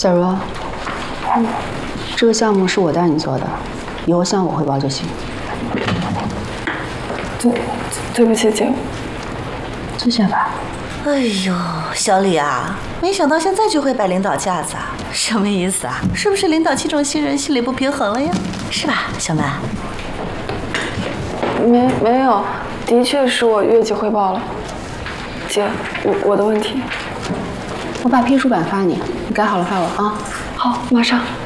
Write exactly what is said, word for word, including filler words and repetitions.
小茹，嗯，这个项目是我带你做的，以后向我汇报就行。 对，对不起姐。 坐下吧。 哎呦，小李啊，没想到现在就会摆领导架子啊，什么意思啊？是不是领导器重新人，心里不平衡了呀？是吧，小曼？ 没没有，的确是我越级汇报了。姐，我我的问题。 我把批书板发你，你改好了发我啊。 好，马上。